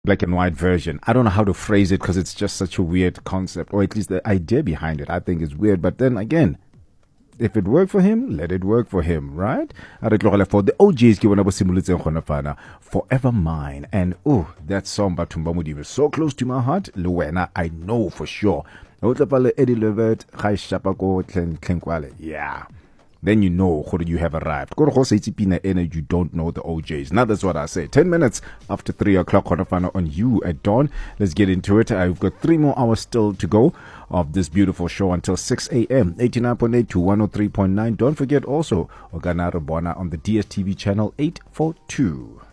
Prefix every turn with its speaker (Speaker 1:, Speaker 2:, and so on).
Speaker 1: black and white version. I don't know how to phrase it because it's just such a weird concept, or at least the idea behind it I think is weird. But then again, if it worked for him, let it work for him, right? For the OJs, Forever Mine. And that song by Tumba Mudive is so close to my heart. Luena, I know for sure. Eddie Levert, yeah. Then you know you have arrived. You don't know the OJs. Now that's what I say. 10 minutes after 3 o'clock on You at Dawn. Let's get into it. I've got 3 more hours still to go of this beautiful show until 6 a.m. 89.8 to 103.9. Don't forget also Organa Rabona on the DSTV channel 842.